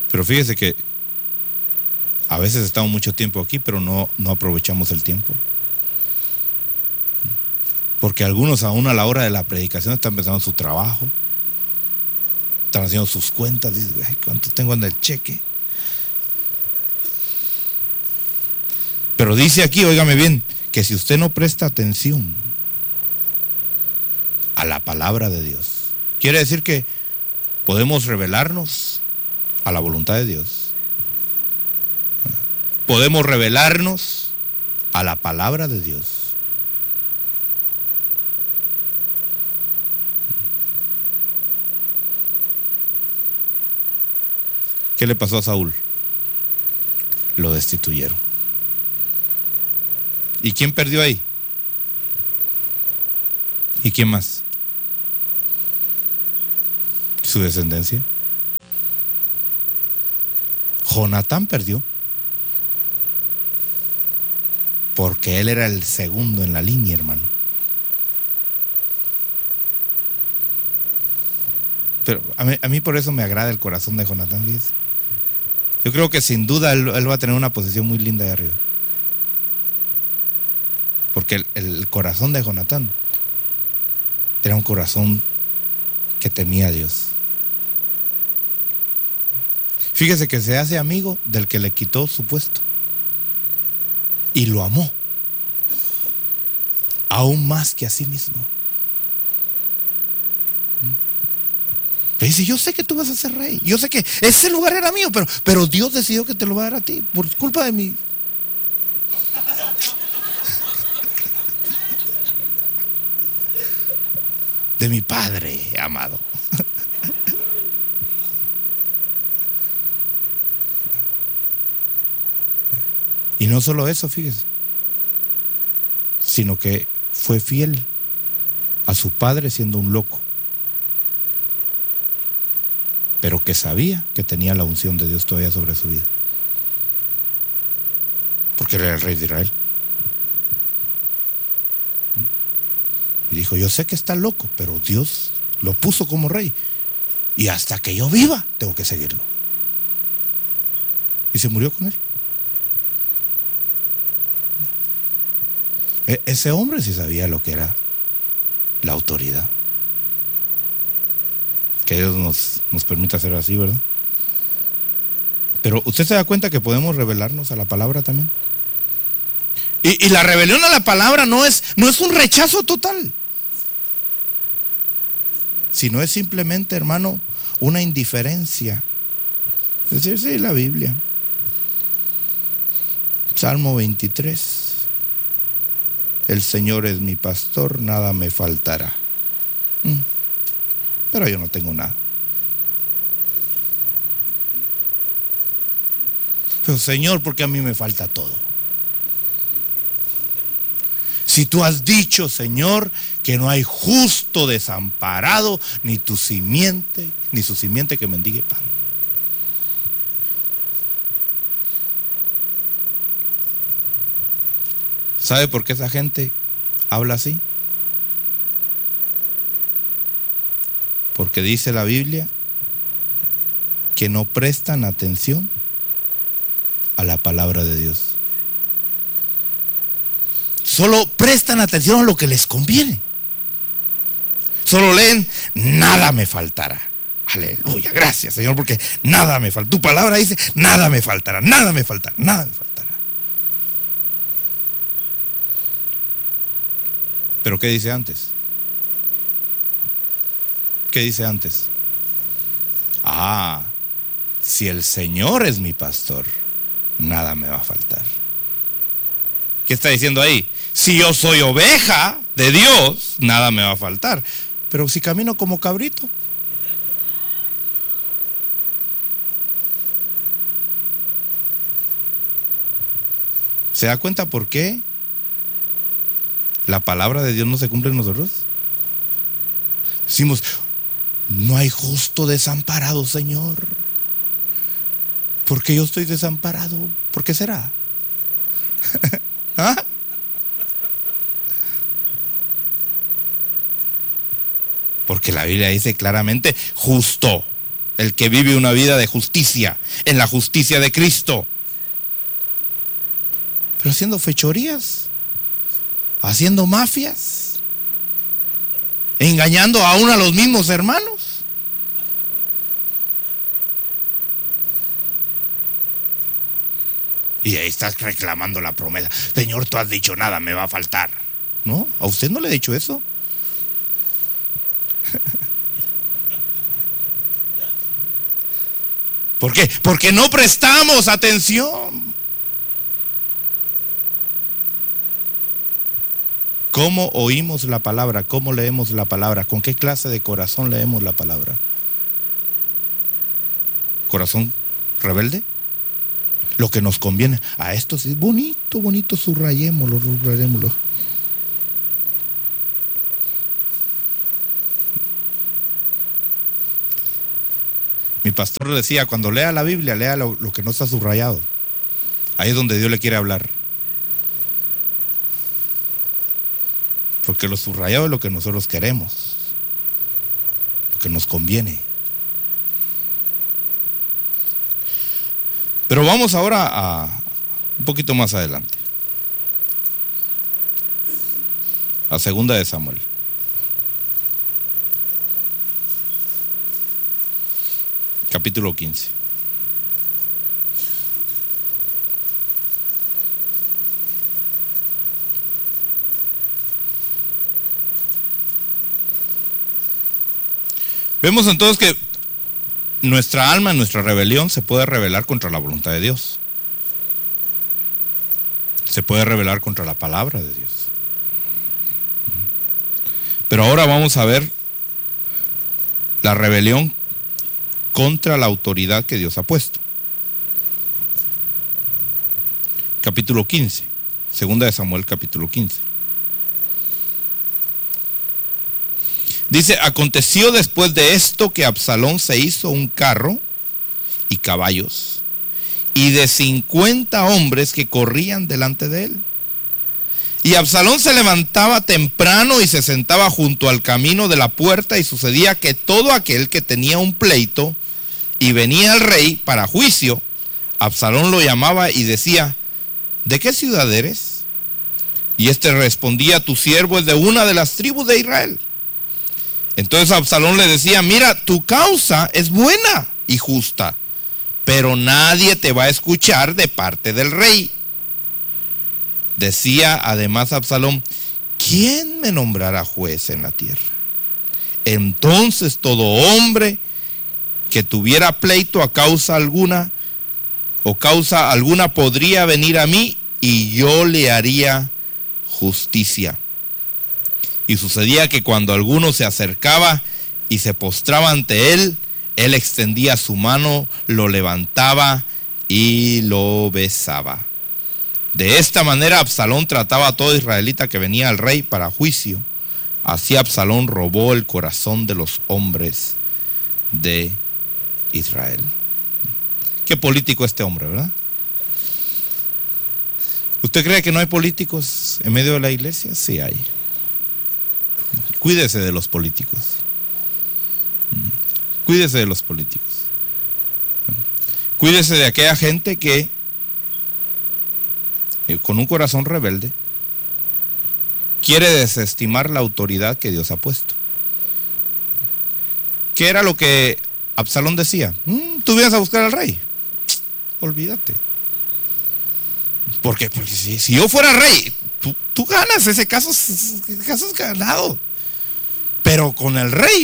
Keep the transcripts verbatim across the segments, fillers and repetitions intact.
Pero fíjese que a veces estamos mucho tiempo aquí, pero no, no aprovechamos el tiempo. Porque algunos aún a la hora de la predicación están pensando en su trabajo, están haciendo sus cuentas, dicen, ay, ¿cuánto tengo en el cheque? Pero dice aquí, óigame bien, que si usted no presta atención a la palabra de Dios, quiere decir que podemos revelarnos a la voluntad de Dios. Podemos revelarnos a la palabra de Dios. ¿Qué le pasó a Saúl? Lo destituyeron. ¿Y quién perdió ahí? ¿Y quién más? Su descendencia. Jonatán perdió. Porque él era el segundo en la línea, hermano. Pero a mí, a mí por eso me agrada el corazón de Jonatán, fíjese. Yo creo que sin duda él, él va a tener una posición muy linda ahí arriba. Porque el, el corazón de Jonatán era un corazón que temía a Dios. Fíjese que se hace amigo del que le quitó su puesto. Y lo amó. Aún más que a sí mismo. Le dice, yo sé que tú vas a ser rey. Yo sé que ese lugar era mío, pero, pero Dios decidió que te lo va a dar a ti. Por culpa de mi... de mi padre amado. Y no solo eso, fíjese, sino que fue fiel a su padre siendo un loco, pero que sabía que tenía la unción de Dios todavía sobre su vida, porque él era el rey de Israel. Y dijo, yo sé que está loco, pero Dios lo puso como rey, y hasta que yo viva tengo que seguirlo. Y se murió con él. E- ese hombre sí sabía lo que era la autoridad. Que Dios nos, nos permita hacer así, ¿verdad? Pero usted se da cuenta que podemos revelarnos a la palabra también. Y, y la rebelión a la palabra no es, no es un rechazo total, sino es simplemente, hermano, una indiferencia. Es decir, sí, la Biblia. Salmo veintitrés. El Señor es mi pastor, nada me faltará. Mm. Pero yo no tengo nada. Pero Señor, ¿por qué a mí me falta todo? Si tú has dicho, Señor, que no hay justo desamparado, ni tu simiente, ni su simiente que mendigue pan. ¿Sabe por qué esa gente habla así? Porque dice la Biblia que no prestan atención a la palabra de Dios. Solo prestan atención a lo que les conviene. Solo leen, nada me faltará. Aleluya, gracias Señor, porque nada me falta. Tu palabra dice, nada me faltará, nada me faltará, nada me faltará. Pero ¿qué dice antes? ¿Qué dice antes? Ah, si el Señor es mi pastor, nada me va a faltar. ¿Qué está diciendo ahí? Si yo soy oveja de Dios, nada me va a faltar. Pero si camino como cabrito. ¿Se da cuenta por qué la palabra de Dios no se cumple en nosotros? Decimos, no hay justo desamparado, Señor. ¿Por qué yo estoy desamparado? ¿Por qué será? ¿Ah? Porque la Biblia dice claramente, justo el que vive una vida de justicia, en la justicia de Cristo. Pero haciendo fechorías, haciendo mafias, engañando aún a los mismos hermanos. Y ahí estás reclamando la promesa. Señor, tú has dicho nada, me va a faltar. ¿No? ¿A usted no le he dicho eso? ¿Por qué? Porque no prestamos atención. ¿Cómo oímos la palabra? ¿Cómo leemos la palabra? ¿Con qué clase de corazón leemos la palabra? ¿Corazón rebelde? Lo que nos conviene. A esto sí, bonito, bonito, subrayémoslo, subrayémoslo. Mi pastor decía, cuando lea la Biblia, lea lo, lo que no está subrayado. Ahí es donde Dios le quiere hablar. Porque lo subrayado es lo que nosotros queremos, lo que nos conviene. Pero vamos ahora a un poquito más adelante. A segunda de Samuel. Capítulo quince. Vemos entonces que nuestra alma, nuestra rebelión se puede rebelar contra la voluntad de Dios. Se puede rebelar contra la palabra de Dios. Pero ahora vamos a ver la rebelión contra la autoridad que Dios ha puesto. Capítulo quince, segunda de Samuel, capítulo quince. Dice, aconteció después de esto que Absalón se hizo un carro y caballos, y de cincuenta hombres que corrían delante de él. Y Absalón se levantaba temprano y se sentaba junto al camino de la puerta, y sucedía que todo aquel que tenía un pleito y venía al rey para juicio, Absalón lo llamaba y decía, ¿de qué ciudad eres? Y éste respondía, tu siervo es de una de las tribus de Israel. Entonces Absalón le decía, mira, tu causa es buena y justa, pero nadie te va a escuchar de parte del rey. Decía además Absalón, ¿quién me nombrará juez en la tierra? Entonces todo hombre que tuviera pleito a causa alguna, o causa alguna, podría venir a mí y yo le haría justicia. Y sucedía que cuando alguno se acercaba y se postraba ante él, él extendía su mano, lo levantaba y lo besaba. De esta manera Absalón trataba a todo israelita que venía al rey para juicio. Así Absalón robó el corazón de los hombres de Israel. Qué político este hombre, ¿verdad? ¿Usted cree que no hay políticos en medio de la iglesia? Sí hay. Cuídese de los políticos. Cuídese de los políticos. Cuídese de aquella gente que con un corazón rebelde quiere desestimar la autoridad que Dios ha puesto. ¿Qué era lo que Absalón decía? Mm, tú vienes a buscar al rey. Olvídate. ¿Por qué? Porque si, si yo fuera rey, tú, tú ganas, ese caso, ese caso es ganado. Pero con el rey,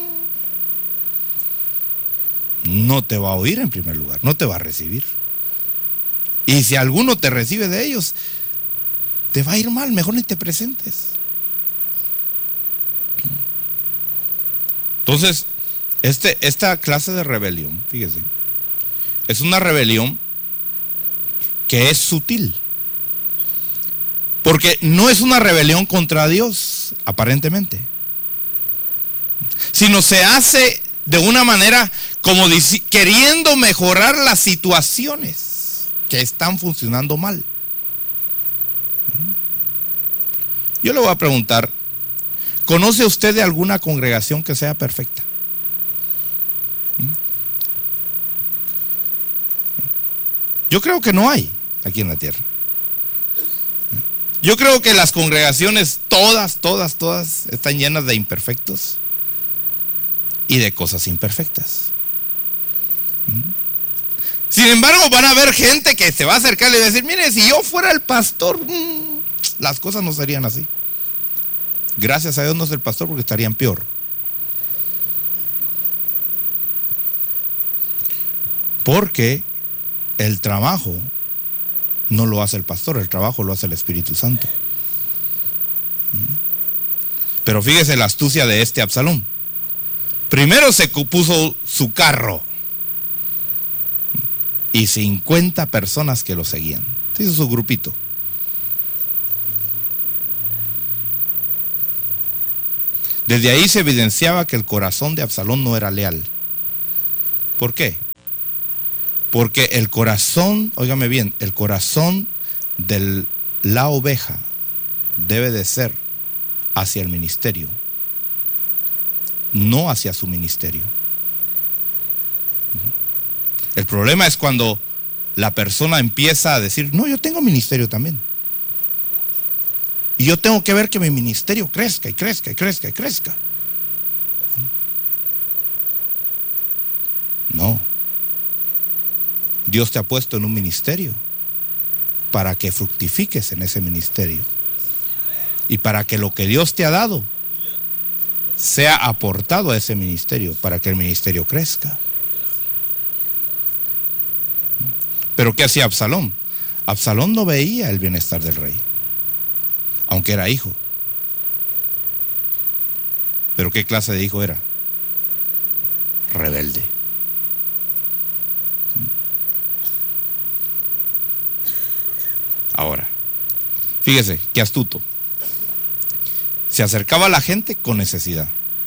mmm, no te va a oír en primer lugar, no te va a recibir. Y si alguno te recibe de ellos, te va a ir mal, mejor ni te presentes. Entonces, este, esta clase de rebelión, fíjese, es una rebelión que es sutil. Porque no es una rebelión contra Dios, aparentemente, sino se hace de una manera como queriendo mejorar las situaciones que están funcionando mal. Yo le voy a preguntar, ¿conoce usted de alguna congregación que sea perfecta? Yo creo que no hay aquí en la tierra. Yo creo que las congregaciones, todas, todas, todas, están llenas de imperfectos y de cosas imperfectas. Sin embargo, van a haber gente que se va a acercar y va a decir: mire, si yo fuera el pastor, mmm, las cosas no serían así. Gracias a Dios no es el pastor, porque estarían peor. Porque el trabajo no lo hace el pastor, el trabajo lo hace el Espíritu Santo. Pero fíjese la astucia de este Absalón. Primero se puso su carro y cincuenta personas que lo seguían. Se hizo su grupito. Desde ahí se evidenciaba que el corazón de Absalón no era leal. ¿Por qué? Porque el corazón, óigame bien, el corazón de la oveja debe de ser hacia el ministerio, no hacia su ministerio. El problema es cuando la persona empieza a decir: no, yo tengo ministerio también, y yo tengo que ver que mi ministerio crezca y crezca y crezca y crezca. No. Dios te ha puesto en un ministerio para que fructifiques en ese ministerio y para que lo que Dios te ha dado sea aportado a ese ministerio, para que el ministerio crezca. Pero ¿qué hacía Absalón? Absalón no veía el bienestar del rey, aunque era hijo. Pero ¿qué clase de hijo era? Rebelde. Ahora, fíjese qué astuto. Se acercaba a la gente con necesidad.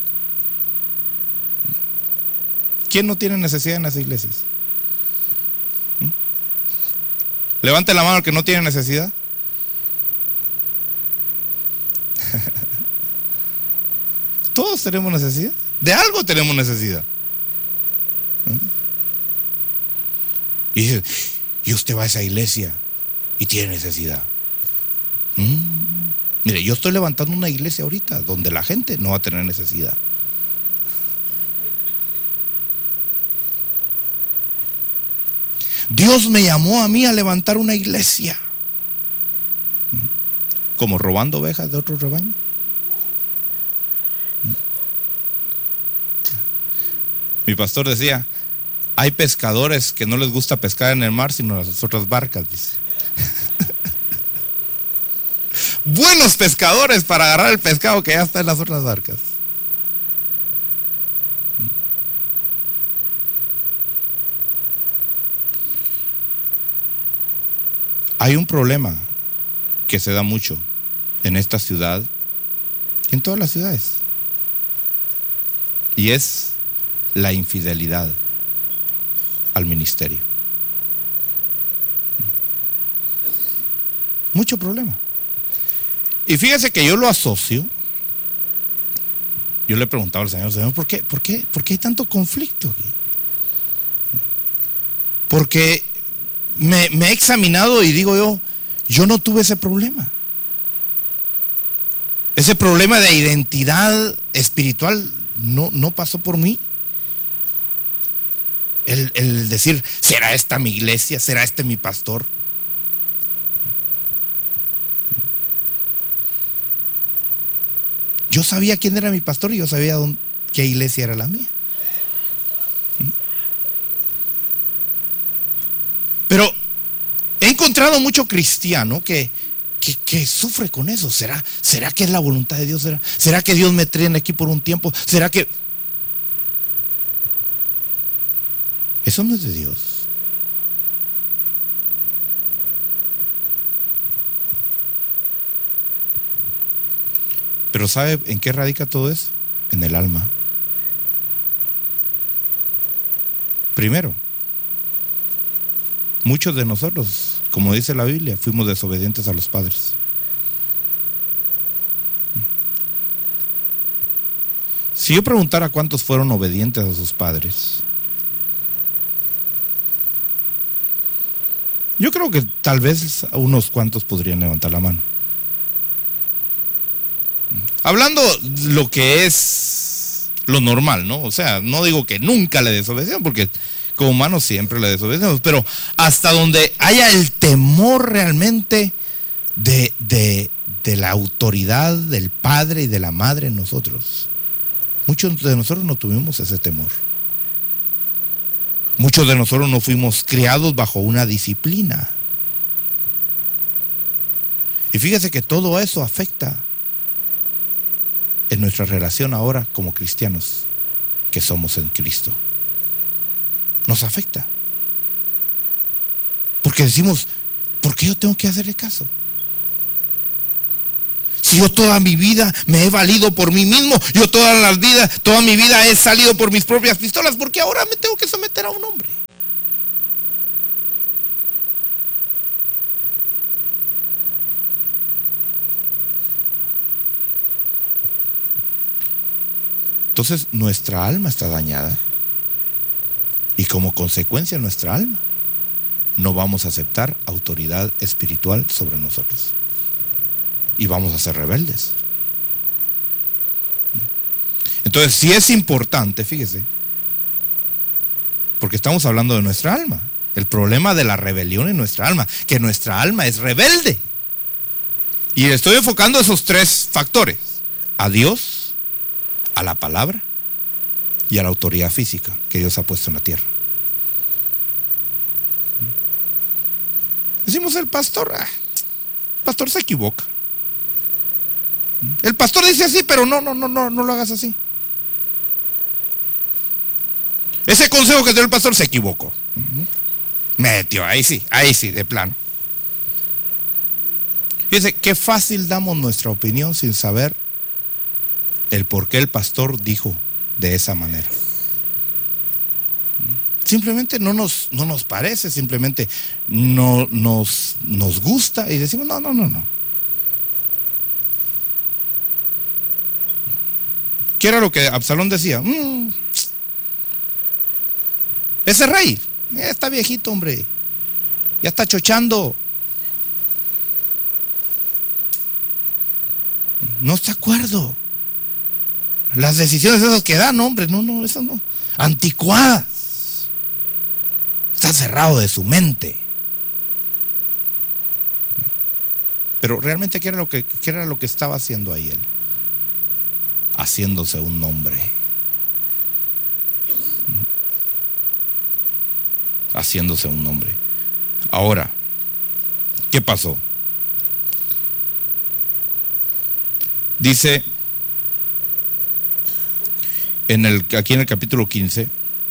¿Quién no tiene necesidad en las iglesias? ¿Mm? Levante la mano el que no tiene necesidad. Todos tenemos necesidad. De algo tenemos necesidad. ¿Mm? Y dice: y usted va a esa iglesia y tiene necesidad. Mm. Mire, yo estoy levantando una iglesia ahorita donde la gente no va a tener necesidad. Dios me llamó a mí a levantar una iglesia. ¿Como robando ovejas de otro rebaño? Mi pastor decía: hay pescadores que no les gusta pescar en el mar, sino en las otras barcas, dice. Buenos pescadores para agarrar el pescado que ya está en las otras barcas. Hay un problema que se da mucho en esta ciudad y en todas las ciudades, y es la infidelidad al ministerio. Mucho problema. Y fíjese que yo lo asocio. Yo le he preguntado al Señor: Señor, ¿por qué, por qué, por qué hay tanto conflicto aquí? Porque me, me he examinado y digo yo, yo no tuve ese problema. Ese problema de identidad espiritual no, no pasó por mí. El, el decir: ¿será esta mi iglesia? ¿Será este mi pastor? Yo sabía quién era mi pastor y yo sabía dónde, qué iglesia era la mía. Pero he encontrado mucho cristiano que, que, que sufre con eso. ¿Será, ¿Será que es la voluntad de Dios? ¿Será, ¿Será que Dios me trae aquí por un tiempo? ¿Será que...? Eso no es de Dios. Pero ¿sabe en qué radica todo eso? En el alma. Primero, muchos de nosotros, como dice la Biblia, fuimos desobedientes a los padres. Si yo preguntara cuántos fueron obedientes a sus padres, Yo creo que tal vez unos cuantos podrían levantar la mano. Hablando lo que es lo normal, ¿no? O sea, no digo que nunca le desobedecemos, porque como humanos siempre le desobedecemos, pero hasta donde haya el temor realmente de, de, de la autoridad del padre y de la madre en nosotros. Muchos de nosotros no tuvimos ese temor. Muchos de nosotros no fuimos criados bajo una disciplina. Y fíjese que todo eso afecta en nuestra relación ahora como cristianos que somos en Cristo. Nos afecta. Porque decimos, ¿por qué yo tengo que hacerle caso? Si yo toda mi vida me he valido por mí mismo, yo toda la vida, toda mi vida he salido por mis propias pistolas, ¿por qué ahora me tengo que someter a un hombre? Entonces nuestra alma está dañada y como consecuencia nuestra alma no vamos a aceptar autoridad espiritual sobre nosotros y vamos a ser rebeldes. Entonces sí es importante, fíjese, porque estamos hablando de nuestra alma, el problema de la rebelión en nuestra alma, que nuestra alma es rebelde. Y estoy enfocando esos tres factores: a Dios, a la palabra y a la autoridad física que Dios ha puesto en la tierra. Decimos el pastor, ah, el pastor se equivoca. El pastor dice así, pero no, no, no, no, no lo hagas así. Ese consejo que dio el pastor se equivocó. Metió, ahí sí, ahí sí, de plano. Fíjense, qué fácil damos nuestra opinión sin saber el por qué el pastor dijo de esa manera. Simplemente no nos, no nos parece, simplemente no nos, nos gusta y decimos no, no, no, no. ¿Qué era lo que Absalón decía? Mm, ese rey eh, está viejito, hombre, ya está chochando, no está de acuerdo. Las decisiones esas que dan, hombre, no, no, esas no, anticuadas. Está cerrado de su mente. Pero realmente, ¿qué era lo que, qué era lo que estaba haciendo ahí él? Haciéndose un nombre. Haciéndose un nombre. Ahora, ¿qué pasó? Dice en el, aquí en el capítulo quince,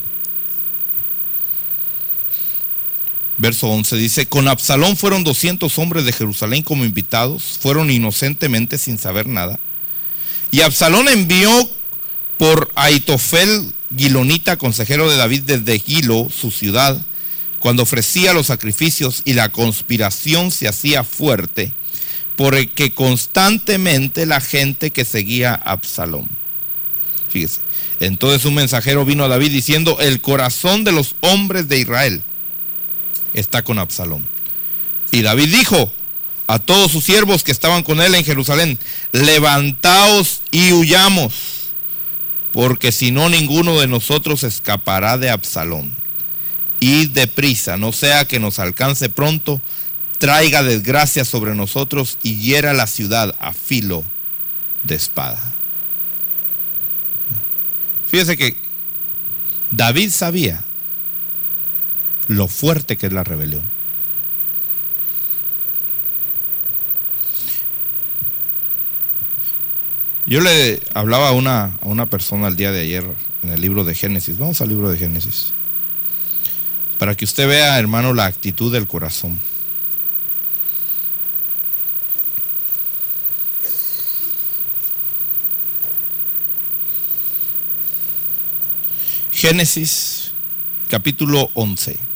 verso once, dice: con Absalón fueron doscientos hombres de Jerusalén como invitados, fueron inocentemente sin saber nada. Y Absalón envió por Ahitofel Gilonita, consejero de David, desde Gilo, su ciudad, cuando ofrecía los sacrificios y la conspiración se hacía fuerte, porque constantemente la gente que seguía a Absalón. Fíjese, entonces un mensajero vino a David diciendo: el corazón de los hombres de Israel está con Absalón. Y David dijo a todos sus siervos que estaban con él en Jerusalén: levantaos y huyamos, porque si no, ninguno de nosotros escapará de Absalón. Id deprisa, no sea que nos alcance pronto, traiga desgracia sobre nosotros y hiera la ciudad a filo de espada. Fíjese que David sabía lo fuerte que es la rebelión. Yo le hablaba a una, a una persona el día de ayer en el libro de Génesis. Vamos al libro de Génesis, para que usted vea, hermano, la actitud del corazón. Génesis capítulo once.